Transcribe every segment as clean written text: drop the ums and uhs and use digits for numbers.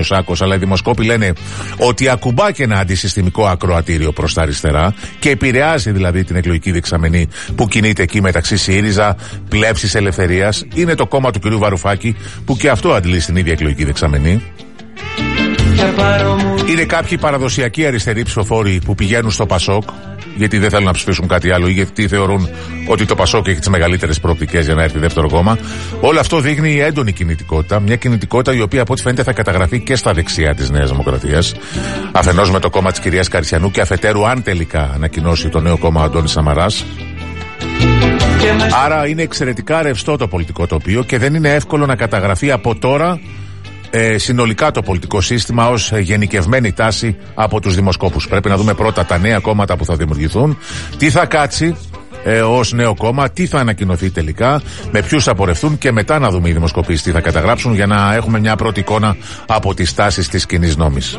Σάκος, αλλά οι δημοσκόποι λένε ότι ακουμπά και ένα αντισυστημικό ακροατήριο προς τα αριστερά και επηρεάζει δηλαδή την εκλογική δεξαμενή που κινείται εκεί μεταξύ ΣΥΡΙΖΑ, Πλεύσης Ελευθερίας. Είναι το κόμμα του κ. Βαρουφάκη που και αυτό αντλεί στην ίδια εκλογική δεξαμενή. Είναι κάποιοι παραδοσιακοί αριστεροί ψηφοφόροι που πηγαίνουν στο ΠΑΣΟΚ γιατί δεν θέλουν να ψηφίσουν κάτι άλλο ή γιατί θεωρούν ότι το ΠΑΣΟΚ έχει τις μεγαλύτερες προοπτικές για να έρθει δεύτερο κόμμα. Όλο αυτό δείχνει έντονη κινητικότητα. Μια κινητικότητα η οποία από ό,τι φαίνεται θα καταγραφεί και στα δεξιά της Νέας Δημοκρατίας. Αφενός με το κόμμα της κυρίας Καρσιανού και αφετέρου αν τελικά ανακοινώσει το νέο κόμμα Αντώνης Σαμαράς. Άρα είναι εξαιρετικά ρευστό το πολιτικό τοπίο και δεν είναι εύκολο να καταγραφεί από τώρα συνολικά το πολιτικό σύστημα ως γενικευμένη τάση από τους δημοσκόπους. Πρέπει να δούμε πρώτα τα νέα κόμματα που θα δημιουργηθούν, τι θα κάτσει ως νέο κόμμα, τι θα ανακοινωθεί τελικά, με ποιους θα πορευτούν και μετά να δούμε οι δημοσκοπήσεις τι θα καταγράψουν για να έχουμε μια πρώτη εικόνα από τις τάσεις της κοινής νόμης.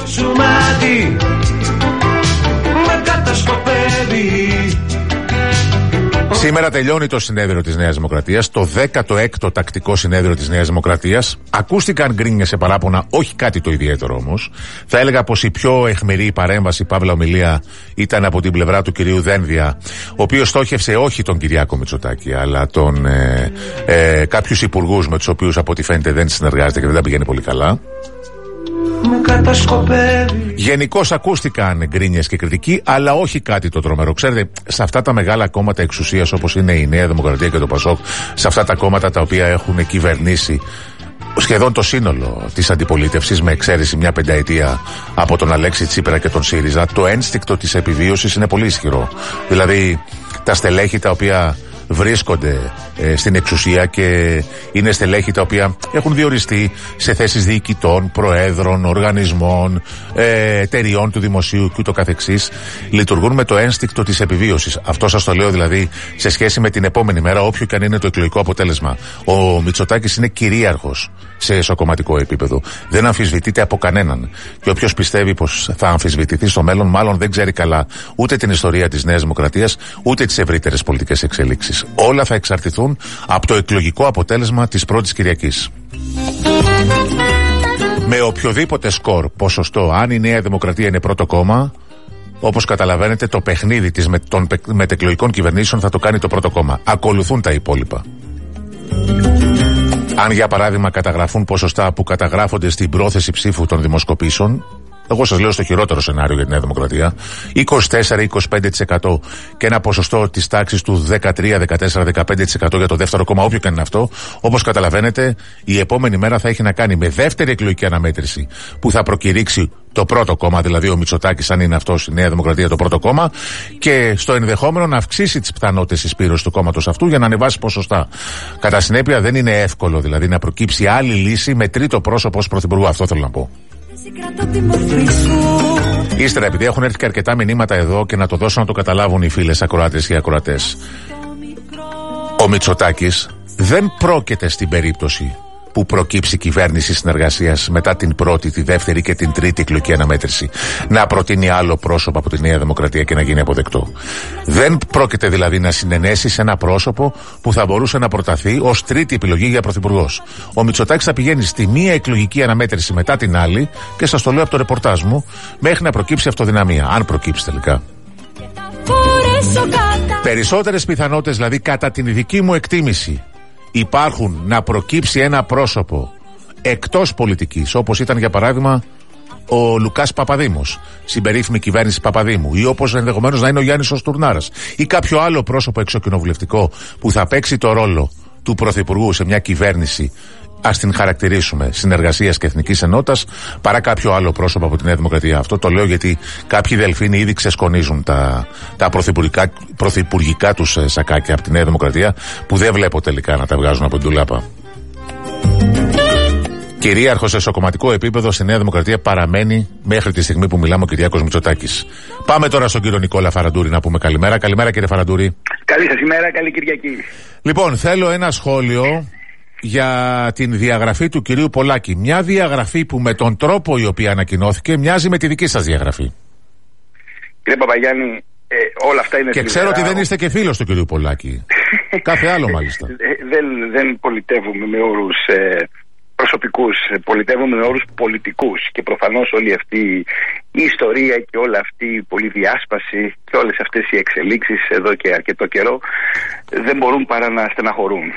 Σήμερα τελειώνει το συνέδριο της Νέας Δημοκρατίας, το 16ο τακτικό συνέδριο της Νέας Δημοκρατίας. Ακούστηκαν γκρίνιες σε παράπονα, όχι κάτι το ιδιαίτερο όμως. Θα έλεγα πως η πιο αιχμηρή παρέμβαση, παύλα ομιλία, ήταν από την πλευρά του κυρίου Δένδια, ο οποίος στόχευσε όχι τον Κυριάκο Μητσοτάκη, αλλά κάποιους υπουργούς με τους οποίους από ό,τι φαίνεται δεν συνεργάζεται και δεν τα πηγαίνει πολύ καλά. Γενικώς ακούστηκαν γκρίνιες και κριτική, αλλά όχι κάτι το τρομερό. Ξέρετε, σε αυτά τα μεγάλα κόμματα εξουσίας όπως είναι η Νέα Δημοκρατία και το ΠΑΣΟΚ, σε αυτά τα κόμματα τα οποία έχουν κυβερνήσει σχεδόν το σύνολο της αντιπολίτευσης, με εξαίρεση μια πενταετία από τον Αλέξη Τσίπρα και τον ΣΥΡΙΖΑ, το ένστικτο της επιβίωσης είναι πολύ ισχυρό. Δηλαδή, τα στελέχη τα οποία βρίσκονται στην εξουσία και είναι στελέχη τα οποία έχουν διοριστεί σε θέσεις διοικητών, προέδρων, οργανισμών, εταιριών του δημοσίου και ούτω καθεξής, λειτουργούν με το ένστικτο της επιβίωσης. Αυτό σας το λέω δηλαδή σε σχέση με την επόμενη μέρα, όποιο και αν είναι το εκλογικό αποτέλεσμα. Ο Μητσοτάκης είναι κυρίαρχος σε εσωκομματικό επίπεδο. Δεν αμφισβητείται από κανέναν. Και όποιος πιστεύει πως θα αμφισβητηθεί στο μέλλον, μάλλον δεν ξέρει καλά ούτε την ιστορία της Νέας Δημοκρατίας, ούτε τις ευρύτερες πολιτικές εξελίξεις. Όλα θα εξαρτηθούν από το εκλογικό αποτέλεσμα της πρώτης Κυριακής. Με οποιοδήποτε σκορ, ποσοστό, αν η Νέα Δημοκρατία είναι πρώτο κόμμα, όπως καταλαβαίνετε, το παιχνίδι των μετεκλογικών κυβερνήσεων θα το κάνει το πρώτο κόμμα. Ακολουθούν τα υπόλοιπα. Αν για παράδειγμα καταγραφούν ποσοστά που καταγράφονται στην πρόθεση ψήφου των δημοσκοπήσεων, εγώ σας λέω στο χειρότερο σενάριο για τη Νέα Δημοκρατία, 24-25% και ένα ποσοστό της τάξης του 13-14-15% για το δεύτερο κόμμα, όποιο και είναι αυτό, όπως καταλαβαίνετε, η επόμενη μέρα θα έχει να κάνει με δεύτερη εκλογική αναμέτρηση που θα προκηρύξει το πρώτο κόμμα, δηλαδή ο Μητσοτάκης, αν είναι αυτός η Νέα Δημοκρατία το πρώτο κόμμα, και στο ενδεχόμενο να αυξήσει τις πιθανότητες συσπήρωσης του κόμματος αυτού για να ανεβάσει ποσοστά. Κατά συνέπεια, δεν είναι εύκολο δηλαδή να προκύψει άλλη λύση με τρίτο πρόσωπο ως πρωθυπουργού. Αυτό θέλω να πω. Ύστερα, επειδή έχουν έρθει και αρκετά μηνύματα εδώ και να το δώσω να το καταλάβουν οι φίλες ακροάτες και ακροατές, ο Μητσοτάκης δεν πρόκειται στην περίπτωση που προκύψει κυβέρνηση συνεργασίας μετά την πρώτη, τη δεύτερη και την τρίτη εκλογική αναμέτρηση να προτείνει άλλο πρόσωπο από τη Νέα Δημοκρατία και να γίνει αποδεκτό. Δεν πρόκειται δηλαδή να συνενέσει σε ένα πρόσωπο που θα μπορούσε να προταθεί ως τρίτη επιλογή για πρωθυπουργός. Ο Μητσοτάκης θα πηγαίνει στη μία εκλογική αναμέτρηση μετά την άλλη και σας το λέω από το ρεπορτάζ μου, μέχρι να προκύψει αυτοδυναμία, αν προκύψει τελικά. Περισσότερες πιθανότητες δηλαδή κατά την δική μου εκτίμηση υπάρχουν να προκύψει ένα πρόσωπο εκτός πολιτικής, όπως ήταν για παράδειγμα ο Λουκάς Παπαδήμος, στην περίφημη κυβέρνηση Παπαδήμου, ή όπως ενδεχομένως να είναι ο Γιάννης ο Στουρνάρας, ή κάποιο άλλο πρόσωπο εξοκοινοβουλευτικό που θα παίξει το ρόλο του πρωθυπουργού σε μια κυβέρνηση, ας την χαρακτηρίσουμε συνεργασίας και εθνικής ενότητας, παρά κάποιο άλλο πρόσωπο από τη Νέα Δημοκρατία. Αυτό το λέω γιατί κάποιοι δελφίνοι ήδη ξεσκονίζουν τα πρωθυπουργικά τους σακάκια από τη Νέα Δημοκρατία, που δεν βλέπω τελικά να τα βγάζουν από την τουλάπα. Κυρίαρχος σε εσωκομματικό επίπεδο στη Νέα Δημοκρατία παραμένει μέχρι τη στιγμή που μιλάμε ο Κυριάκος Μητσοτάκης. Πάμε τώρα στον κύριο Νικόλα Φαραντούρη να πούμε καλημέρα. Καλημέρα κύριε Φαραντούρη. Καλή σας ημέρα, καλή Κυριακή. Λοιπόν, θέλω ένα σχόλιο για την διαγραφή του κυρίου Πολάκη. Μια διαγραφή που με τον τρόπο η οποία ανακοινώθηκε μοιάζει με τη δική σας διαγραφή. Κύριε Παπαγιάννη, όλα αυτά είναι... Και ξέρω ότι δεν είστε και φίλος του κυρίου Πολάκη. Κάθε άλλο μάλιστα. Δεν πολιτεύουμε με όρους προσωπικούς, πολιτεύομαι με όρους πολιτικούς, και προφανώς όλη αυτή η ιστορία και όλη αυτή η πολυδιάσπαση και όλες αυτές οι εξελίξεις εδώ και αρκετό καιρό δεν μπορούν παρά να στεναχωρούν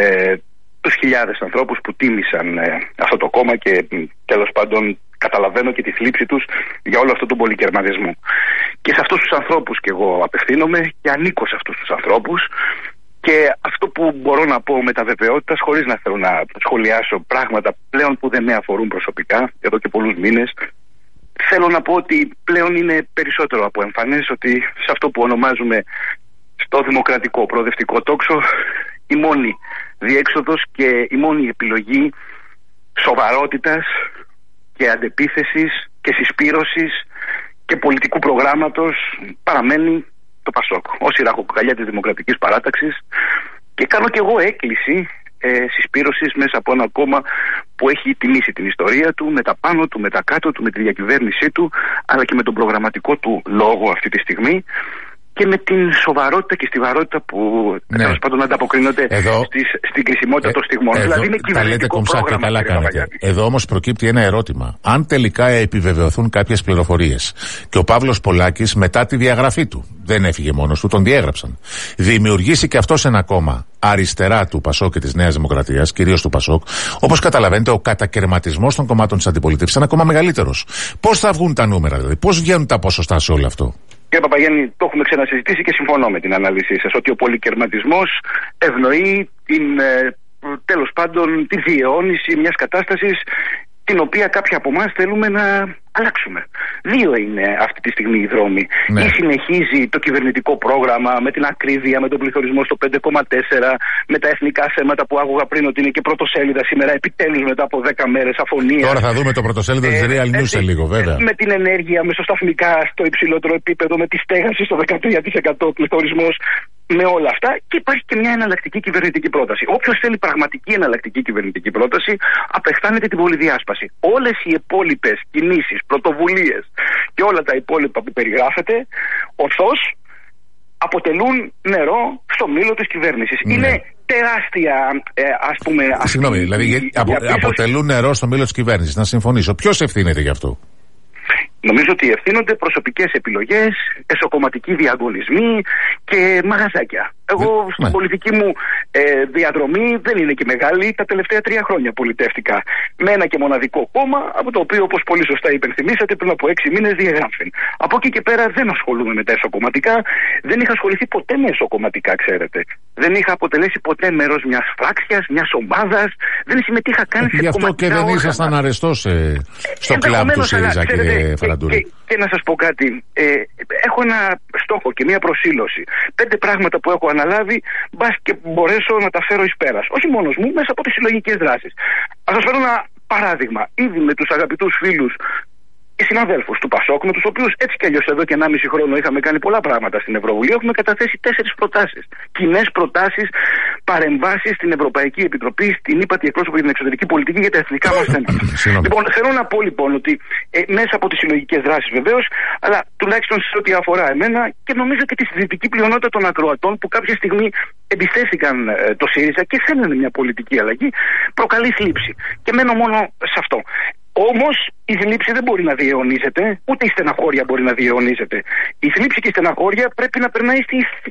τους χιλιάδες ανθρώπους που τίμησαν αυτό το κόμμα, και τέλος πάντων καταλαβαίνω και τη θλίψη τους για όλο αυτό τον πολυκερματισμό. Και σε αυτούς τους ανθρώπους και εγώ απευθύνομαι και ανήκω σε αυτούς τους ανθρώπους. Και αυτό που μπορώ να πω με τα βεβαιότητα, χωρίς να θέλω να σχολιάσω πράγματα πλέον που δεν με αφορούν προσωπικά εδώ και πολλούς μήνες, θέλω να πω ότι πλέον είναι περισσότερο από εμφανές ότι σε αυτό που ονομάζουμε στο δημοκρατικό προοδευτικό τόξο, η μόνη διέξοδος και η μόνη επιλογή σοβαρότητας και αντεπίθεσης και συσπήρωσης και πολιτικού προγράμματος παραμένει το ΠΑΣΟΚ ως η ραχοκοκαλιά της Δημοκρατικής Παράταξης, και κάνω και εγώ έκκληση συσπήρωσης μέσα από ένα κόμμα που έχει τιμήσει την ιστορία του με τα πάνω του, με τα κάτω του, με τη διακυβέρνησή του, αλλά και με τον προγραμματικό του λόγο αυτή τη στιγμή και με την σοβαρότητα και στιβαρότητα που τέλος πάντων ανταποκρίνονται στην κρισιμότητα των στιγμών. Δηλαδή με κυβερνητικό πρόγραμμα. Εδώ όμως προκύπτει ένα ερώτημα. Αν τελικά επιβεβαιωθούν κάποιες πληροφορίες και ο Παύλος Πολάκης μετά τη διαγραφή του, δεν έφυγε μόνος του, τον διέγραψαν, δημιουργήσει και αυτός ένα κόμμα αριστερά του ΠΑΣΟΚ και της Νέας Δημοκρατίας, κυρίως του ΠΑΣΟΚ, όπως καταλαβαίνετε, ο κατακαιρματισμός των κομμάτων της αντιπολίτευσης είναι ακόμα μεγαλύτερος. Πώς θα βγουν τα νούμερα, δηλαδή, πώς βγαίνουν τα ποσοστά σε όλο αυτό? Κύριε Παπαγιάννη, το έχουμε ξανασυζητήσει και συμφωνώ με την ανάλυση σας ότι ο πολυκερματισμός ευνοεί τέλος πάντων τη διαιώνιση μιας κατάστασης την οποία κάποιοι από εμάς θέλουμε να αλλάξουμε. Δύο είναι αυτή τη στιγμή οι δρόμοι. Ή συνεχίζει το κυβερνητικό πρόγραμμα με την ακρίβεια, με τον πληθωρισμό στο 5,4, με τα εθνικά θέματα που άκουγα πριν ότι είναι και πρωτοσέλιδα σήμερα, επιτέλους μετά από 10 μέρες αφωνία. Τώρα θα δούμε το πρωτοσέλιδο της Real News σε λίγο, βέβαια. Με την ενέργεια μεσοσταθμικά στο υψηλότερο επίπεδο, με τη στέγαση στο 13% πληθωρισμός, με όλα αυτά, και υπάρχει και μια εναλλακτική κυβερνητική πρόταση. Όποιος θέλει πραγματική εναλλακτική κυβερνητική πρόταση, απεχθάνεται την πολυδιάσπαση. Όλες οι υπόλοιπες κινήσεις, πρωτοβουλίες και όλα τα υπόλοιπα που περιγράφεται, ορθώς αποτελούν νερό στο μήλο της κυβέρνησης. Είναι τεράστια, ας πούμε. Συγγνώμη, δηλαδή αποτελούν νερό στο μήλο της κυβέρνησης. Να συμφωνήσω. Ποιος ευθύνεται γι' αυτό? Νομίζω ότι ευθύνονται προσωπικές επιλογές, εσωκομματικοί διαγωνισμοί και μαγαζάκια. Εγώ στην πολιτική μου διαδρομή δεν είναι και μεγάλη. Τα τελευταία 3 χρόνια πολιτεύτηκα με ένα και μοναδικό κόμμα, από το οποίο, όπως πολύ σωστά υπενθυμίσατε, πριν από 6 μήνες διαγράφει. Από εκεί και πέρα δεν ασχολούμαι με τα εσωκομματικά. Δεν είχα ασχοληθεί ποτέ με εσωκομματικά, ξέρετε. Δεν είχα αποτελέσει ποτέ μέρος μιας φράξιας, μιας ομάδας. Δεν συμμετείχα καν σε κομματικά. Γι' αυτό και δεν ήσασταν αρεστός στο κλαμπ του ΣΥΡΙΖΑ, κύριε Φαραντούρη. Και να σας πω κάτι, έχω ένα στόχο και μια προσήλωση. 5 πράγματα που έχω αναλάβει, μπας και μπορέσω να τα φέρω εις πέρας. Όχι μόνος μου, μέσα από τις συλλογικές δράσεις. Ας σας φέρω ένα παράδειγμα. Ήδη με τους αγαπητούς φίλους και συναδέλφους του ΠΑΣΟΚ, με τους οποίους έτσι κι αλλιώς εδώ και 1,5 χρόνο είχαμε κάνει πολλά πράγματα στην Ευρωβουλή, έχουμε καταθέσει 4 προτάσεις. Κοινές προτάσεις, παρεμβάσεις στην Ευρωπαϊκή Επιτροπή, στην ύπατη εκπρόσωπο για την εξωτερική πολιτική για τα εθνικά μας θέματα. Λοιπόν, θέλω να πω λοιπόν ότι μέσα από τις συλλογικές δράσεις βεβαίως, αλλά τουλάχιστον σε ό,τι αφορά εμένα και νομίζω και τη συζητική πλειονότητα των ακροατών που κάποια στιγμή εμπιστεύτηκαν το ΣΥΡΙΖΑ και θέλουν μια πολιτική αλλαγή, προκαλεί θλίψη. Και μένω μόνο σε αυτό. Όμως η θλίψη δεν μπορεί να διαιωνίζεται, ούτε η στεναχώρια μπορεί να διαιωνίζεται. Η θλίψη και η στεναχώρια πρέπει να περνάει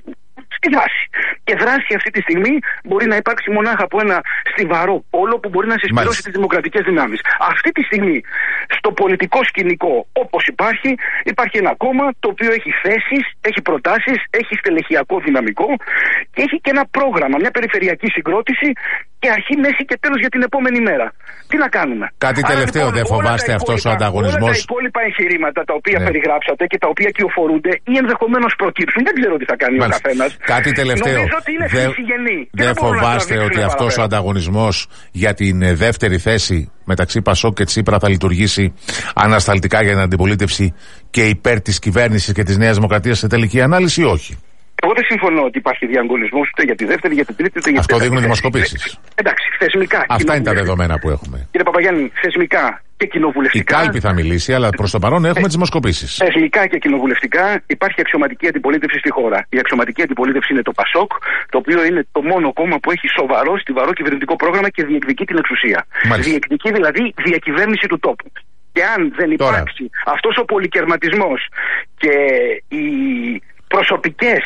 στη δράση. Και δράση αυτή τη στιγμή μπορεί να υπάρξει μονάχα από ένα στιβαρό πόλο που μπορεί να συσπηρώσει τις δημοκρατικές δυνάμεις. Αυτή τη στιγμή στο πολιτικό σκηνικό, όπως υπάρχει ένα κόμμα το οποίο έχει θέσεις, έχει προτάσεις, έχει στελεχειακό δυναμικό και έχει και ένα πρόγραμμα, μια περιφερειακή συγκρότηση και αρχή, μέση και τέλος για την επόμενη μέρα. Τι να κάνουμε? Κάτι τελευταίο, λοιπόν, δεν φοβάστε αυτός ο ανταγωνισμός? Όλα τα υπόλοιπα εγχειρήματα τα οποία περιγράψατε και τα οποία κυοφορούνται ή ενδεχομένως προκύψουν, δεν ξέρω τι θα κάνει ο καθένας. Κάτι τελευταίο. Δεν φοβάστε ότι αυτός ο ανταγωνισμός για την δεύτερη θέση μεταξύ Πασόκ και Τσίπρα θα λειτουργήσει ανασταλτικά για την αντιπολίτευση και υπέρ της κυβέρνησης και της Νέας Δημοκρατίας σε τελική ανάλυση ή όχι? Εγώ δεν συμφωνώ ότι υπάρχει διαγωνισμός ούτε για τη δεύτερη, για την τρίτη, ούτε για την τέταρτη. Αυτό δείχνουν δημοσκοπήσεις. Εντάξει, θεσμικά. Αυτά είναι τα δεδομένα που έχουμε. Κύριε Παπαγιάννη, θεσμικά και κοινοβουλευτικά. Η κάλπη θα μιλήσει, αλλά προς το παρόν έχουμε τις δημοσκοπήσεις. Θεσμικά και κοινοβουλευτικά υπάρχει αξιωματική αντιπολίτευση στη χώρα. Η αξιωματική αντιπολίτευση είναι το ΠΑΣΟΚ, το οποίο είναι το μόνο κόμμα που έχει στιβαρό κυβερνητικό πρόγραμμα και διεκδικεί την εξουσία. Μάλιστα. Διεκδικεί δηλαδή διακυβέρνηση του τόπου. Και αν δεν υπάρξει αυτός ο πολυκερματισμός και οι προσωπικές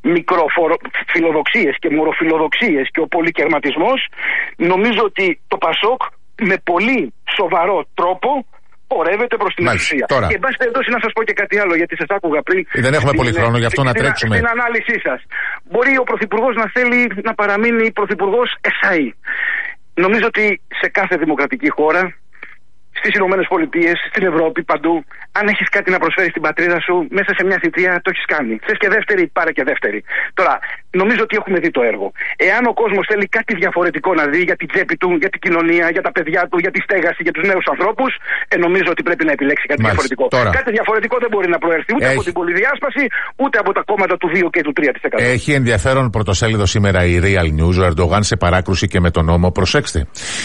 μικροφιλοδοξίες και μοροφιλοδοξίες και ο πολυκερματισμός, νομίζω ότι το ΠΑΣΟΚ με πολύ σοβαρό τρόπο πορεύεται προς την εξουσία. Τώρα. Και εν πάση περιπτώσει να σας πω και κάτι άλλο, γιατί σας άκουγα πριν. Δεν έχουμε πολύ χρόνο, γι' αυτό να τρέξουμε. Στην ανάλυση σας. Μπορεί ο Πρωθυπουργός να θέλει να παραμείνει Πρωθυπουργός ΕΣΑΗ. Νομίζω ότι σε κάθε δημοκρατική χώρα, στις Ηνωμένες Πολιτείες, στην Ευρώπη, παντού, αν έχεις κάτι να προσφέρεις στην πατρίδα σου, μέσα σε μια θητεία το έχεις κάνει. Θες και δεύτερη, πάρε και δεύτερη. Τώρα, νομίζω ότι έχουμε δει το έργο. Εάν ο κόσμος θέλει κάτι διαφορετικό να δει για την τσέπη του, για την κοινωνία, για τα παιδιά του, για τη στέγαση, για τους νέους ανθρώπους, νομίζω ότι πρέπει να επιλέξει κάτι διαφορετικό. Τώρα. Κάτι διαφορετικό δεν μπορεί να προέρθει ούτε από την πολυδιάσπαση, ούτε από τα κόμματα του 2 και του 3%. Έχει ενδιαφέρον πρωτοσέλιδο σήμερα η Real News, ο Ερντογάν σε παράκρουση και με τον νόμο. Προσέξτε.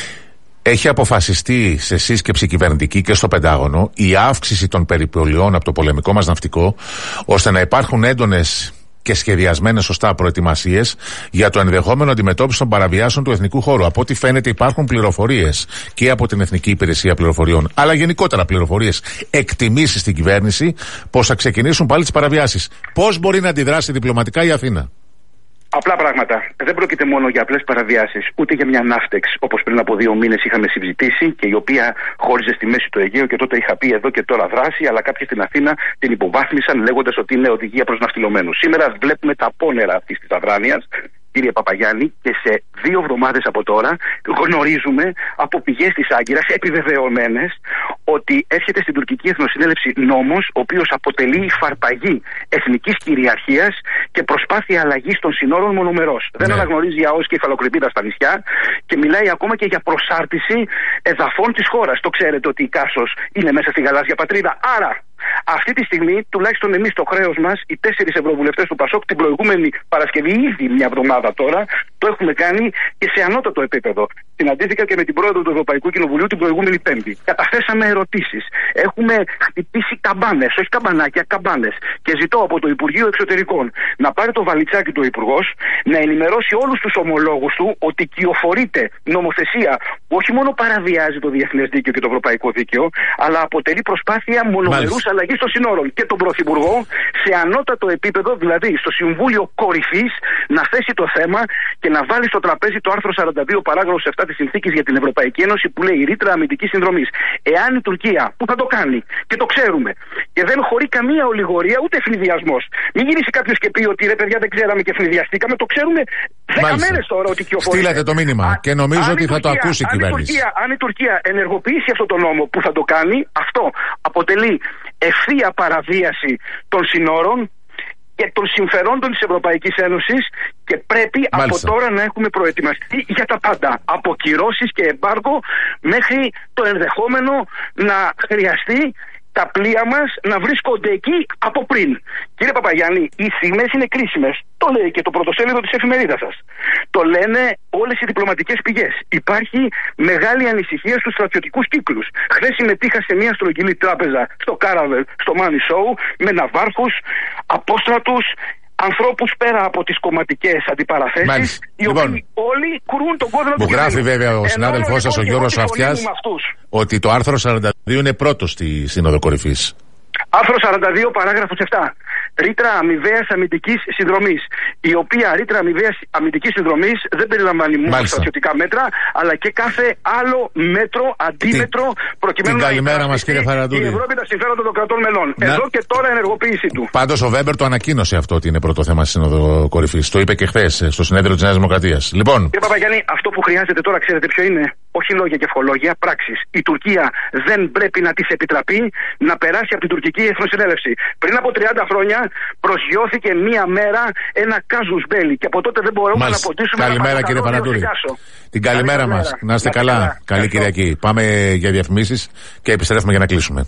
Έχει αποφασιστεί σε σύσκεψη κυβερνητική και στο Πεντάγωνο η αύξηση των περιπολιών από το πολεμικό μας ναυτικό, ώστε να υπάρχουν έντονες και σχεδιασμένες σωστά προετοιμασίες για το ενδεχόμενο αντιμετώπιση των παραβιάσεων του εθνικού χώρου. Από ό,τι φαίνεται υπάρχουν πληροφορίες και από την Εθνική Υπηρεσία Πληροφοριών, αλλά γενικότερα πληροφορίες, εκτιμήσεις στην κυβέρνηση πως θα ξεκινήσουν πάλι τις παραβιάσεις. Πώς μπορεί να αντιδράσει διπλωματικά η Αθήνα? Απλά πράγματα. Δεν πρόκειται μόνο για απλές παραβιάσεις, ούτε για μια ναύτεξ όπως πριν από 2 μήνες είχαμε συζητήσει και η οποία χώριζε στη μέση του Αιγαίου και τότε είχα πει εδώ και τώρα δράση, αλλά κάποιοι στην Αθήνα την υποβάθμισαν λέγοντας ότι είναι οδηγία προς ναυτιλωμένους. Σήμερα βλέπουμε τα πόνερα αυτής της αδράνειας, κύριε Παπαγιάννη, και σε 2 εβδομάδες από τώρα γνωρίζουμε από πηγές της Άγκυρας επιβεβαιωμένες ότι έρχεται στην τουρκική εθνοσυνέλευση νόμος ο οποίος αποτελεί υφαρπαγή εθνικής κυριαρχίας και προσπάθεια αλλαγής των συνόρων μονομερός. Δεν αναγνωρίζει ΑΟΣ και υφαλοκρηπίδα στα νησιά και μιλάει ακόμα και για προσάρτηση εδαφών της χώρας. Το ξέρετε ότι η Κάσος είναι μέσα στη γαλάζια πατρίδα. Άρα, αυτή τη στιγμή, τουλάχιστον εμείς το χρέος μας, οι 4 ευρωβουλευτές του ΠΑΣΟΚ, την προηγούμενη Παρασκευή, ήδη μια εβδομάδα τώρα, το έχουμε κάνει και σε ανώτατο επίπεδο. Συναντήθηκα και με την πρόεδρο του Ευρωπαϊκού Κοινοβουλίου την προηγούμενη Πέμπτη. Καταθέσαμε ερωτήσεις. Έχουμε χτυπήσει καμπάνες, όχι καμπανάκια, καμπάνες. Και ζητώ από το Υπουργείο Εξωτερικών να πάρει το βαλιτσάκι του Υπουργός, να ενημερώσει όλους τους ομολόγους του ότι κυοφορείται νομοθεσία που όχι μόνο παραβιάζει το διεθνές δίκαιο και το ευρωπαϊκό δίκαιο, αλλά αποτελεί προσπάθεια μονομερούς αλλαγής των συνόρων. Και τον Πρωθυπουργό σε ανώτατο επίπεδο, δηλαδή στο Συμβούλιο Κορυφής, να θέσει το θέμα και να βάλει στο τραπέζι το άρθρο 42 παράγραφος 7 της Συνθήκης για την Ευρωπαϊκή Ένωση που λέει ρήτρα αμυντικής συνδρομής. Εάν η Τουρκία, που θα το κάνει και το ξέρουμε, και δεν χωρεί καμία ολιγορία ούτε ευνηδιασμός, μην γυρίσει κάποιος και πει ότι ρε παιδιά δεν ξέραμε και ευνηδιαστήκαμε, το ξέρουμε 10 μέρες τώρα ότι κυοφορεί. Στείλατε το μήνυμα και νομίζω ότι θα το ακούσει η κυβέρνηση. Αν η Τουρκία ενεργοποιήσει αυτό το νόμο που θα το κάνει, αυτό αποτελεί ευθεία παραβίαση των συνόρων και των συμφερόντων της Ευρωπαϊκής Ένωσης και πρέπει από τώρα να έχουμε προετοιμαστεί για τα πάντα. Από κυρώσεις και εμπάργκο μέχρι το ενδεχόμενο να χρειαστεί τα πλοία μας να βρίσκονται εκεί από πριν. Κύριε Παπαγιάννη, οι στιγμές είναι κρίσιμες. Το λέει και το πρωτοσέλιδο της εφημερίδας σας. Το λένε όλες οι διπλωματικές πηγές. Υπάρχει μεγάλη ανησυχία στους στρατιωτικούς κύκλους. Χθες συμμετείχα σε μια στρογγυλή τράπεζα στο Κάραβελ, στο Money Show, με ναυάρχους, απόστρατους, ανθρώπους πέρα από τις κομματικές αντιπαραθέσεις, οι οποίοι όλοι κρούν τον κόδωνα του κινδύνου. Μου γράφει βέβαια ο συνάδελφός σας, ο Γιώργος Αυτιάς, ότι το άρθρο 42 είναι πρώτο στη Σύνοδο Κορυφής. Άρθρο 42, παράγραφος 7. Ρήτρα αμοιβαίας αμυντικής συνδρομής. Η οποία ρήτρα αμοιβαίας αμυντικής συνδρομής δεν περιλαμβάνει μόνο στρατιωτικά μέτρα, αλλά και κάθε άλλο μέτρο, αντίμετρο, προκειμένου την καλημέρα μας, κύριε Φαραντούρη. Η Ευρώπη τα συμφέροντα των κρατών μελών. Εδώ και τώρα ενεργοποίηση του. Πάντως ο Βέμπερ το ανακοίνωσε αυτό ότι είναι πρώτο θέμα στη Σύνοδο Κορυφής. Το είπε και χθες στο συνέδριο της Νέας Δημοκρατίας. Λοιπόν. Κύριε Παπαγιάννη, αυτό που χρειάζεται τώρα, ξέρετε ποιο είναι? Όχι λόγια και ευχολόγια, πράξεις. Η Τουρκία δεν πρέπει να της επιτραπεί να περάσει από την τουρκική εθνοσυνέλευση. Πριν από 30 χρόνια προσγειώθηκε μία μέρα ένα κάζους μπέλι και από τότε δεν μπορούμε να αποτίσουμε. Καλημέρα κύριε Φαραντούρη. Την καλημέρα μας. Να είστε καλά. Καλή Κυριακή. Πάμε για διαφημίσεις και επιστρέφουμε για να κλείσουμε.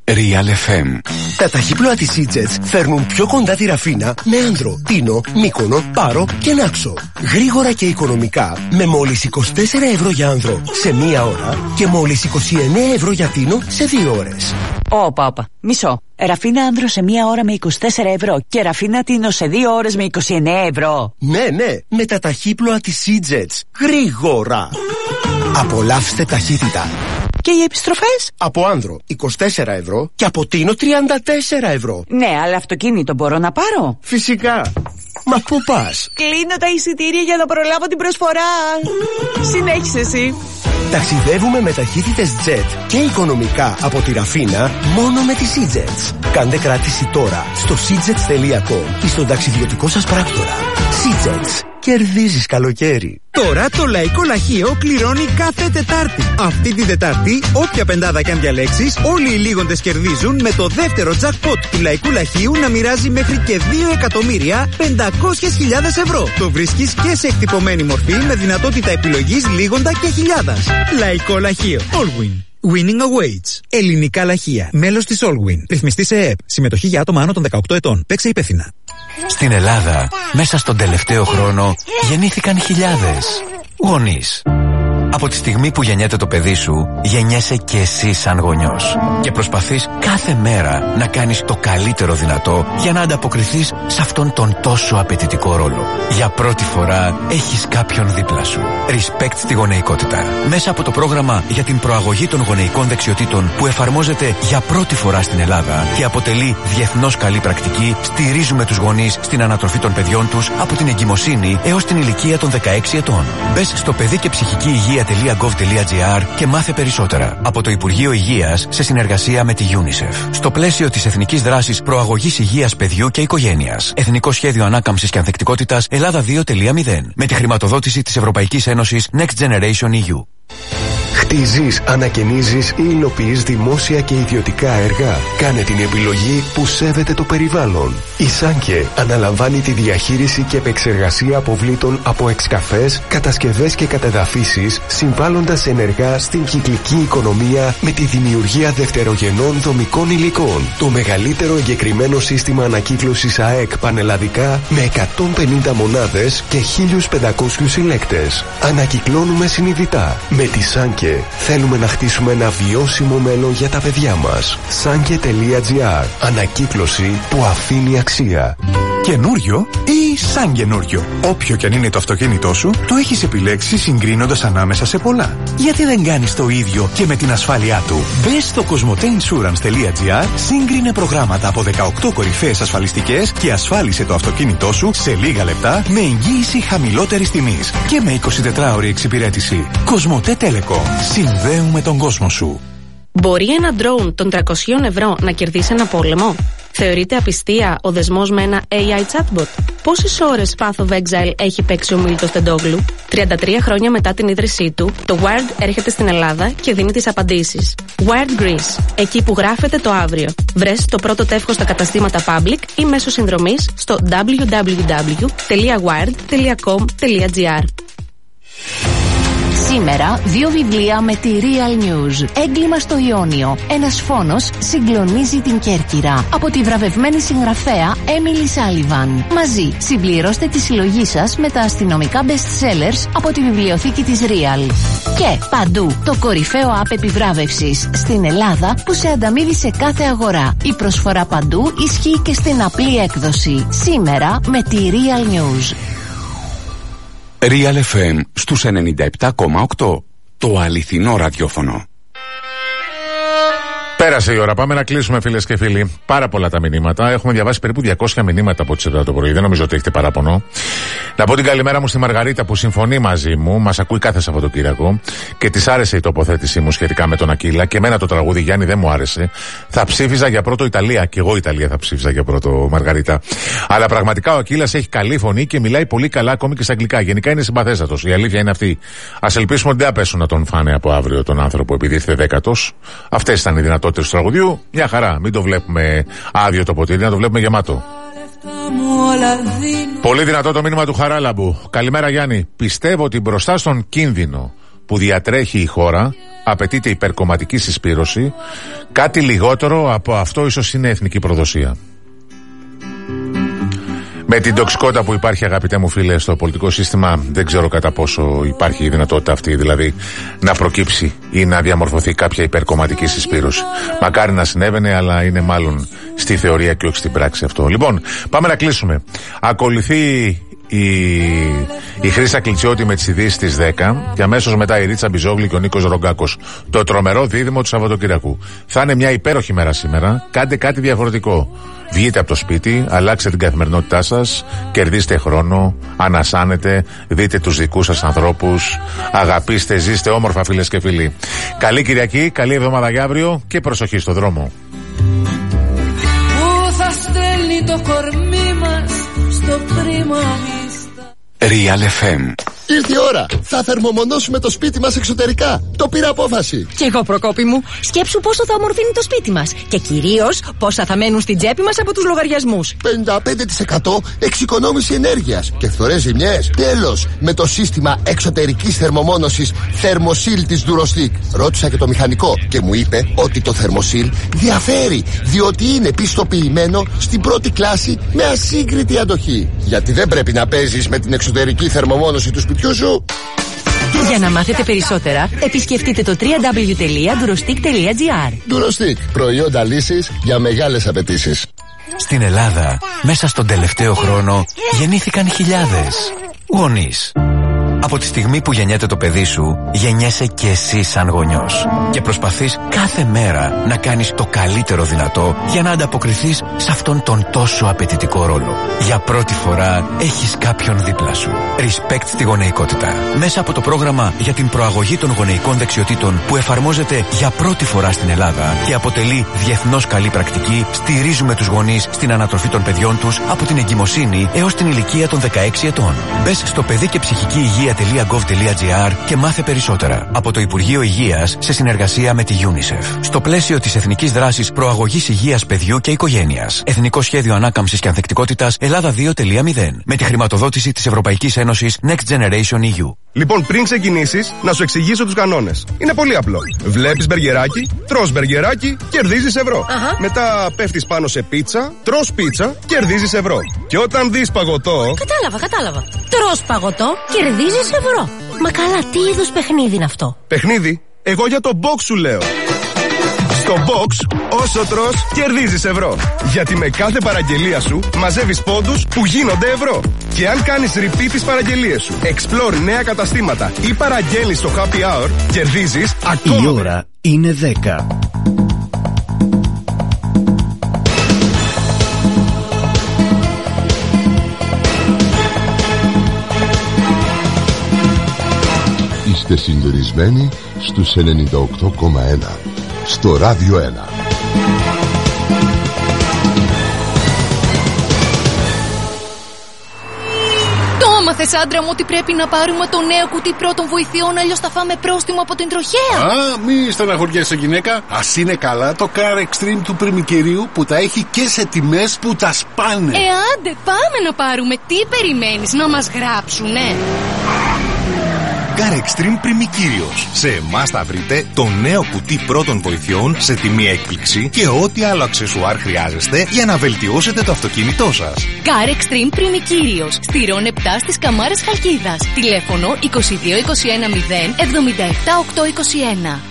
Real FM. Τα ταχύπλοα της EasyJet φέρνουν πιο κοντά τη Ραφίνα με Άνδρο, Τίνο, Μύκονο, Πάρο και Νάξο. Γρήγορα και οικονομικά με μόλις 24 ευρώ για Άνδρο σε 1 ώρα και μόλις 29 ευρώ για Τίνο σε 2 ώρες. Όπα, μισό. Ραφίνα Άνδρο σε 1 ώρα με 24 ευρώ και Ραφίνα Τίνο σε 2 ώρες με 29 ευρώ. Ναι, με τα ταχύπλοα της EasyJet. Γρήγορα. Απολαύστε ταχύτητα. Και οι επιστροφές? Από Άνδρο 24 ευρώ και από Τίνο 34 ευρώ. Ναι, αλλά αυτοκίνητο μπορώ να πάρω? Φυσικά. Μα πού πας? Κλείνω τα εισιτήρια για να προλάβω την προσφορά. Συνέχισε εσύ. Ταξιδεύουμε με ταχύτητες jet και οικονομικά από τη Ραφίνα μόνο με τις EasyJet. Κάντε κράτηση τώρα στο seajets.com ή στον ταξιδιωτικό σας πράκτορα. EasyJet. Κερδίζεις καλοκαίρι. Τώρα το Λαϊκό Λαχείο κληρώνει κάθε Τετάρτη. Αυτή την Τετάρτη, όποια πεντάδα κι αν διαλέξεις, όλοι οι λίγοντες κερδίζουν με το δεύτερο jackpot του Λαϊκού Λαχείου να μοιράζει μέχρι και 2.500.000 ευρώ. Το βρίσκεις και σε εκτυπωμένη μορφή με δυνατότητα επιλογής λίγοντα και χιλιάδας. Λαϊκό Λαχείο. Allwin. Winning awaits. Ελληνικά λαχεία. Μέλος της Allwin. Ρυθμιστή σε ΕΕΠ. Συμμετοχή για άτομα άνω των 18 ετών. Παίξε υπεύθυνα. Στην Ελλάδα, μέσα στον τελευταίο χρόνο, γεννήθηκαν χιλιάδες γονείς. Από τη στιγμή που γεννιέται το παιδί σου, γεννιέσαι και εσύ σαν γονιός. Και προσπαθείς κάθε μέρα να κάνεις το καλύτερο δυνατό για να ανταποκριθείς σε αυτόν τον τόσο απαιτητικό ρόλο. Για πρώτη φορά έχεις κάποιον δίπλα σου. Respect στη γονεϊκότητα. Μέσα από το πρόγραμμα για την προαγωγή των γονεϊκών δεξιοτήτων που εφαρμόζεται για πρώτη φορά στην Ελλάδα και αποτελεί διεθνώς καλή πρακτική, στηρίζουμε τους γονείς στην ανατροφή των παιδιών τους από την εγκυμοσύνη έως την ηλικία των 16 ετών. Μπες στο παιδί και ψυχική υγεία.gov.gr και μάθε περισσότερα. Από το Υπουργείο Υγείας σε συνεργασία με τη UNICEF. Στο πλαίσιο της Εθνικής Δράσης Προαγωγής Υγείας Παιδιού και Οικογένειας. Εθνικό Σχέδιο Ανάκαμψης και Ανθεκτικότητας Ελλάδα 2.0. Με τη χρηματοδότηση της Ευρωπαϊκής Ένωσης Next Generation EU. Χτίζεις, ανακαινίζεις ή υλοποιείς δημόσια και ιδιωτικά έργα? Κάνε την επιλογή που σέβεται το περιβάλλον. Η Σάνκε αναλαμβάνει τη διαχείριση και επεξεργασία αποβλήτων από εξκαφές, κατασκευές και κατεδαφίσεις, συμβάλλοντας ενεργά στην κυκλική οικονομία με τη δημιουργία δευτερογενών δομικών υλικών. Το μεγαλύτερο εγκεκριμένο σύστημα ανακύκλωσης ΑΕΚ πανελλαδικά με 150 μονάδες και 1.500 συλλέκτες. Ανακυκλώνουμε συνειδητά. Με τη Σάνκε θέλουμε να χτίσουμε ένα βιώσιμο μέλλον για τα παιδιά μας. Sanke.gr. Ανακύκλωση που αφήνει αξία. Καινούριο ή σαν καινούριο? Όποιο κι αν είναι το αυτοκίνητό σου, το έχεις επιλέξει συγκρίνοντας ανάμεσα σε πολλά. Γιατί δεν κάνεις το ίδιο και με την ασφάλειά του? Μπες στο cosmoteinsurance.gr, σύγκρινε προγράμματα από 18 κορυφαίες ασφαλιστικές και ασφάλισε το αυτοκίνητό σου σε λίγα λεπτά με εγγύηση χαμηλότερης τιμής και με 24ωρη εξυπηρέτηση. Cosmote Telecom. Συνδέουμε τον κόσμο σου. Μπορεί ένα drone των 300 ευρώ να κερδίσει ένα πόλεμο? Θεωρείται απιστία ο δεσμός με ένα AI chatbot? Πόσες ώρες Path of Exile έχει παίξει ο Μίλτος Τεντόγλου? 33 χρόνια μετά την ίδρυσή του, το Wired έρχεται στην Ελλάδα και δίνει τις απαντήσεις. Wired Greece, εκεί που γράφεται το αύριο. Βρες το πρώτο τεύχος στα καταστήματα Public ή μέσω συνδρομής στο www.wired.com.gr. Σήμερα 2 βιβλία με τη Real News. Έγκλημα στο Ιόνιο. Ένας φόνος συγκλονίζει την Κέρκυρα. Από τη βραβευμένη συγγραφέα Emily Sullivan. Μαζί συμπληρώστε τη συλλογή σας με τα αστυνομικά best sellers από τη βιβλιοθήκη της Real. Και παντού το κορυφαίο app επιβράβευσης στην Ελλάδα που σε ανταμείβει σε κάθε αγορά. Η προσφορά παντού ισχύει και στην απλή έκδοση. Σήμερα με τη Real News. Real FM στους 97,8. Το αληθινό ραδιόφωνο. Πέρασε η ώρα. Πάμε να κλείσουμε, φίλες και φίλοι. Πάρα πολλά τα μηνύματα. Έχουμε διαβάσει περίπου 200 μηνύματα από τις 7 το πρωί. Δεν νομίζω ότι έχετε παράπονο. Να πω την καλημέρα μου στη Μαργαρίτα που συμφωνεί μαζί μου. Μας ακούει κάθε Σαββατοκύριακο και της άρεσε η τοποθέτησή μου σχετικά με τον Ακύλα. Και εμένα το τραγούδι, Γιάννη, δεν μου άρεσε. Θα ψήφιζα για πρώτο Ιταλία. Και εγώ Ιταλία θα ψήφιζα για πρώτο, Μαργαρίτα. Αλλά πραγματικά ο Ακύλας έχει καλή φωνή και μιλάει πολύ καλά ακόμη και στα αγγλικά. Γενικά είναι συμπαθέστατος. Η αλήθεια είναι αυτή. Ας ελπίσουμε ότι δεν πέσουν να τον φάνε από αύριο τον άνθρωπο επειδή ήρθε 10ος. Αυτές ήταν οι δυνατότητες του τραγουδιού. Μια χαρά. Μην το βλέπουμε άδειο το ποτήρι, να το βλέπουμε γεμάτο. Πολύ δυνατό το μήνυμα του Χαράλαμπου. Καλημέρα, Γιάννη. Πιστεύω ότι μπροστά στον κίνδυνο που διατρέχει η χώρα, απαιτείται υπερκομματική συσπήρωση. Κάτι λιγότερο από αυτό ίσως είναι εθνική προδοσία. Με την τοξικότητα που υπάρχει, αγαπητέ μου φίλε, στο πολιτικό σύστημα, δεν ξέρω κατά πόσο υπάρχει η δυνατότητα αυτή, δηλαδή να προκύψει ή να διαμορφωθεί κάποια υπερκομματική συσπήρωση. Μακάρι να συνέβαινε, αλλά είναι μάλλον στη θεωρία και όχι στην πράξη αυτό. Λοιπόν, πάμε να κλείσουμε. Ακολουθεί η Χρύσα Κλιτσιώτη με τις ειδήσεις της 10 και αμέσως μετά η Ρίτσα Μπιζόγλη και ο Νίκος Ρογκάκος. Το τρομερό δίδυμο του Σαββατοκυριακού. Θα είναι μια υπέροχη μέρα σήμερα. Κάντε κάτι διαφορετικό. Βγείτε από το σπίτι, αλλάξτε την καθημερινότητά σας, κερδίστε χρόνο, ανασάνετε, δείτε τους δικούς σας ανθρώπους, αγαπήστε, ζήστε όμορφα, φίλες και φίλοι. Καλή Κυριακή, καλή εβδομάδα για αύριο και προσοχή στο δρόμο. Πού θα στέλνει το κορμί μας στο πρίμα μίστα. Real FM. Ήρθε η ώρα. Θα θερμομονώσουμε το σπίτι μας εξωτερικά. Το πήρα απόφαση. Κι εγώ, Προκόπη μου. Σκέψου πόσο θα ομορφύνει το σπίτι μας. Και κυρίως πόσα θα μένουν στην τσέπη μας από τους λογαριασμούς. 55% εξοικονόμηση ενέργειας και φθορές ζημιές. Τέλος, με το σύστημα εξωτερικής θερμομόνωσης Thermosil της Durostic. Ρώτησα και το μηχανικό και μου είπε ότι το Thermosil διαφέρει, διότι είναι πιστοποιημένο στην πρώτη κλάση με ασύγκριτη αντοχή. Γιατί δεν πρέπει να παίζεις με την εξωτερική θερμομόνωση του σπιτιού σου. Για να μάθετε περισσότερα, επισκεφτείτε το www.durostic.gr. Durostic, προϊόντα λύσης για μεγάλες απαιτήσεις. Στην Ελλάδα, μέσα στον τελευταίο χρόνο, γεννήθηκαν χιλιάδες γονείς. Από τη στιγμή που γεννιέται το παιδί σου, γεννιέσαι και εσύ σαν γονιός. Και προσπαθείς κάθε μέρα να κάνεις το καλύτερο δυνατό για να ανταποκριθείς σε αυτόν τον τόσο απαιτητικό ρόλο. Για πρώτη φορά έχεις κάποιον δίπλα σου. Respect στη γονεϊκότητα. Μέσα από το πρόγραμμα για την προαγωγή των γονεϊκών δεξιοτήτων που εφαρμόζεται για πρώτη φορά στην Ελλάδα και αποτελεί διεθνώς καλή πρακτική, στηρίζουμε τους γονείς στην ανατροφή των παιδιών τους από την εγκυμοσύνη έως την ηλικία των 16 ετών. Μπες στο παιδί και ψυχική υγεία.gov.gr και μάθε περισσότερα. Από το Υπουργείο Υγείας σε συνεργασία με τη UNICEF. Στο πλαίσιο της Εθνικής Δράσης Προαγωγής Υγείας Παιδιού και Οικογένειας. Εθνικό Σχέδιο Ανάκαμψης και Ανθεκτικότητας Ελλάδα 2.0. Με τη χρηματοδότηση της Ευρωπαϊκής Ένωσης Next Generation EU. Λοιπόν, πριν ξεκινήσεις, να σου εξηγήσω τους κανόνες. Είναι πολύ απλό. Βλέπεις μπεργκεράκι, τρως μπεργκεράκι, κερδίζεις ευρώ. Μετά πέφτεις πάνω σε πίτσα, τρως πίτσα, κερδίζεις ευρώ. Και όταν δεις παγωτό. Κατάλαβα. Τρως παγωτό, κερδίζεις ευρώ. Μα καλά, τι είδους παιχνίδι είναι αυτό? Παιχνίδι? Εγώ για το box σου λέω. Στο box, όσο τρως, κερδίζεις ευρώ. Γιατί με κάθε παραγγελία σου μαζεύεις πόντους που γίνονται ευρώ. Και αν κάνεις repeat τις παραγγελίες σου, explore νέα καταστήματα ή παραγγέλνεις στο happy hour, κερδίζεις ακόμα. Η ώρα είναι 10. Είστε συντονισμένοι στους 98,1 στο Ράδιο 1. Το έμαθες, άντρα μου, ότι πρέπει να πάρουμε το νέο κουτί πρώτων βοηθειών, αλλιώς θα φάμε πρόστιμο από την τροχέα. Μη στεναχωριέσαι, γυναίκα. Ας είναι καλά το Car Extreme του πριμικερίου που τα έχει και σε τιμές που τα σπάνε. Άντε, πάμε να πάρουμε. Τι περιμένεις, να μας γράψουνε? Car Extreme Πριμικύριος. Σε εμάς θα βρείτε το νέο κουτί πρώτων βοηθειών σε τιμή έκπληξη και ό,τι άλλο αξεσουάρ χρειάζεστε για να βελτιώσετε το αυτοκίνητό σας. Car Extreme Πριμικύριος. Στηρών 7 στις Καμάρες Χαλκίδας. Τηλέφωνο 2221 0 77 821.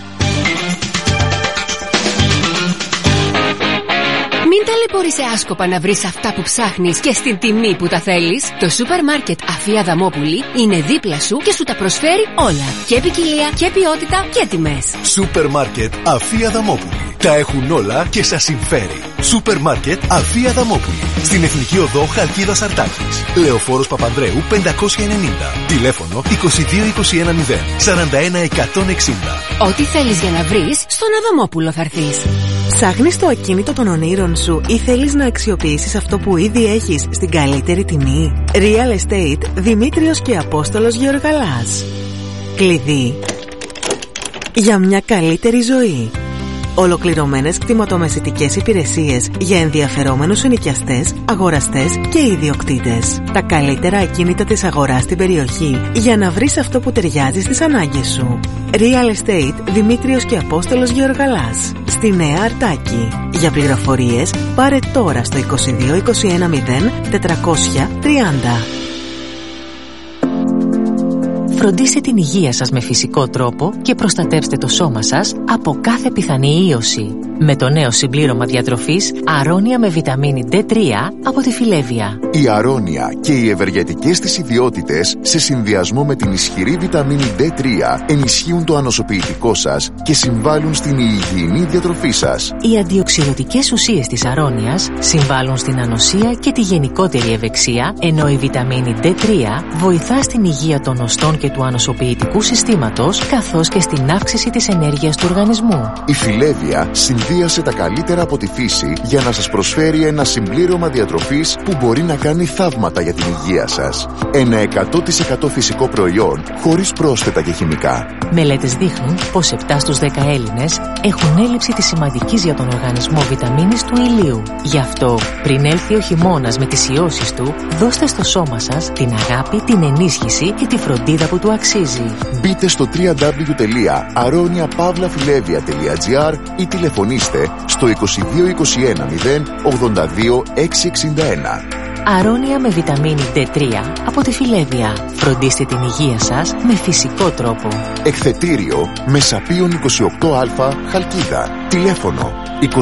Μην ταλαιπωρείσαι άσκοπα να βρεις αυτά που ψάχνεις και στην τιμή που τα θέλεις. Το σούπερ μάρκετ Αφία Δαμόπουλη είναι δίπλα σου και σου τα προσφέρει όλα. Και ποικιλία και ποιότητα και τιμές. Σούπερ μάρκετ Αφία Δαμόπουλη. Τα έχουν όλα και σας συμφέρει. Σούπερ μάρκετ Αφία Δαμόπουλη. Στην Εθνική Οδό Χαλκίδας Αρτάκης. Λεωφόρος Παπανδρέου 590. Τηλέφωνο 2221 0 41 160. Ό,τι θέλεις για να βρεις, στον Αδαμόπουλο θα έρθεις. Ψάχνεις το ακίνητο των ονείρων σου ή θέλεις να αξιοποιήσεις αυτό που ήδη έχεις στην καλύτερη τιμή? Real Estate Δημήτριος και Απόστολος Γεωργαλάς. Κλειδί για μια καλύτερη ζωή. Ολοκληρωμένες κτηματομεσητικές υπηρεσίες για ενδιαφερόμενους ενοικιαστές, αγοραστές και ιδιοκτήτες. Τα καλύτερα ακίνητα της αγοράς στην περιοχή για να βρεις αυτό που ταιριάζει στις ανάγκες σου. Real Estate Δημήτριος και Απόστολος Γεωργαλάς, στη Νέα Αρτάκη. Για πληροφορίες πάρε τώρα στο 22 21 0 430. Φροντίστε την υγεία σας με φυσικό τρόπο και προστατεύστε το σώμα σας από κάθε πιθανή ίωση. Με το νέο συμπλήρωμα διατροφής Αρώνια με βιταμίνη D3 από τη Φιλέβια. Η Αρώνια και οι ευεργετικές της ιδιότητες σε συνδυασμό με την ισχυρή βιταμίνη D3 ενισχύουν το ανοσοποιητικό σας και συμβάλλουν στην υγιεινή διατροφή σας. Οι αντιοξυδοτικές ουσίες της Αρώνιας συμβάλλουν στην ανοσία και τη γενικότερη ευεξία, ενώ η βιταμίνη D3 βοηθά στην υγεία των οστών και του ανοσοποιητικού συστήματος, καθώς και στην αύξηση της ενέργειας του οργανισμού. Η Φιλέβια συνδύασε τα καλύτερα από τη φύση για να σας προσφέρει ένα συμπλήρωμα διατροφής που μπορεί να κάνει θαύματα για την υγεία σας. Ένα 100% φυσικό προϊόν χωρίς πρόσθετα και χημικά. Μελέτες δείχνουν πως 7 στους 10 Έλληνες έχουν έλλειψη της σημαντικής για τον οργανισμό βιταμίνης του ηλίου. Γι' αυτό, πριν έλθει ο χειμώνας με τις ιώσεις του, δώστε στο σώμα σας την αγάπη, την ενίσχυση και τη φροντίδα που του αξίζει. Μπείτε στο www.aroniapavlafilevia.gr ή τηλεφωνήστε στο 22 21 0 82 661. Αρώνια με βιταμίνη D3 από τη Φιλέβια. Φροντίστε την υγεία σας με φυσικό τρόπο. Εκθετήριο Μεσαπίων 28α Χαλκίδα. Τηλέφωνο 22 21 0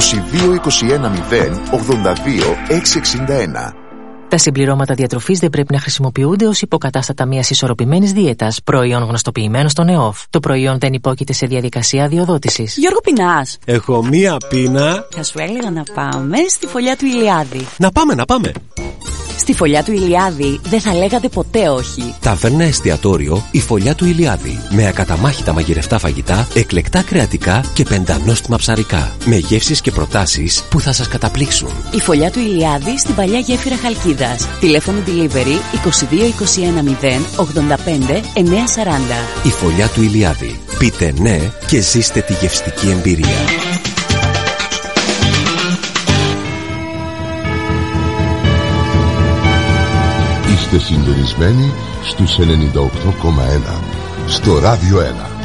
82 661. Τα συμπληρώματα διατροφής δεν πρέπει να χρησιμοποιούνται ως υποκατάστατα μιας ισορροπημένης δίαιτας, προϊόν γνωστοποιημένο στον ΕΟΦ. Το προϊόν δεν υπόκειται σε διαδικασία αδειοδότησης. Γιώργο, πεινάς? Έχω μία πείνα. Θα σου έλεγα να πάμε στη φωλιά του Ηλιάδη. Να πάμε. Στη φωλιά του Ηλιάδη δεν θα λέγατε ποτέ όχι. Ταβέρνα εστιατόριο η φωλιά του Ηλιάδη. Με ακαταμάχητα μαγειρευτά φαγητά, εκλεκτά κρεατικά και πεντανόστιμα ψαρικά. Με γεύσεις και προτάσεις που θα σας καταπλήξουν. Η φωλιά του Ηλιάδη στην παλιά γέφυρα Χαλκίδας. Τηλέφωνο delivery 22 21 0 85 940. Η φωλιά του Ηλιάδη. Πείτε ναι και ζήστε τη γευστική εμπειρία. Είστε συντονισμένοι στους 98,1 στο Ράδιο 1.